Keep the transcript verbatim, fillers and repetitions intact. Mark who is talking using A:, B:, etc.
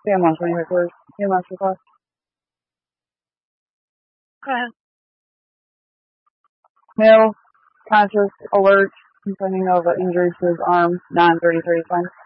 A: Ambulance twenty-five tours. Ambulance request.
B: Go ahead.
A: Male, conscious, alert, complaining of an injury to his arm, non thirty thirty sign.